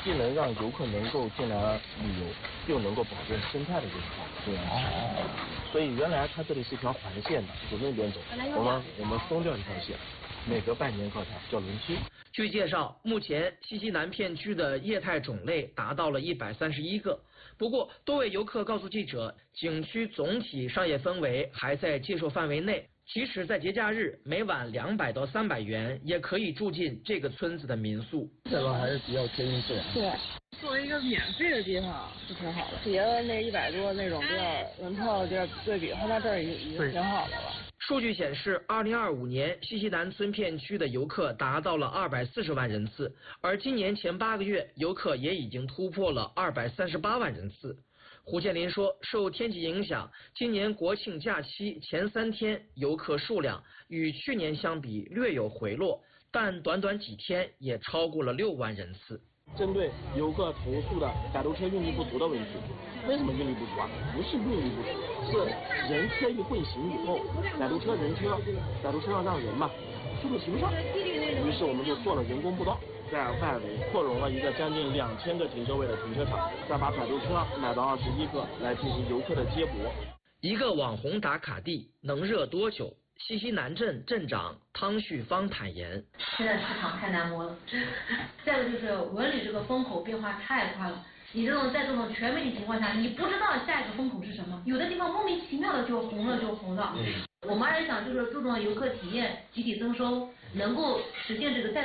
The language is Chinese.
既能让游客能够进来旅游，又能够保证生态的这种多样性。所以原来它这里是一条环线的，从那边走，我们松掉一条线，每隔半年告它叫轮休。 据介绍，目前西溪南片区的业态种类达到了131个。不过，多位游客告诉记者，景区总体商业氛围还在接受范围内。其实，在节假日，每晚200到300元也可以住进这个村子的民宿。 这个还是比较贴心是吧？ 对，作为一个免费的地方是挺好的，别的那100多那种地儿门票的地儿对比，他这儿已经挺好的了。 数据显示，2025年西溪南村片区的游客达到了240万人次，而今年前8个月，游客也已经突破了238万人次。胡建林说，受天气影响，今年国庆假期前3天游客数量与去年相比略有回落，但短短几天也超过了6万人次。 针对游客投诉的摆渡车运力不足的问题，为什么运力不足啊？不是运力不足，是人车一混行以后，摆渡车人车，摆渡车要让人嘛，速度提不上，于是我们就做了人工步道，在外围扩容了一个将近2000个停车位的停车场，再把摆渡车买到21个来进行游客的接驳。 一个网红打卡地能热多久？西溪南镇镇长汤旭芳坦言， 现在市场太难摸了，再一个就是文旅这个风口变化太快了，你在这种全媒体情况下，你不知道下一个风口是什么，有的地方莫名其妙的就红了。我们还是想就是注重游客体验，集体增收，能够实现这个再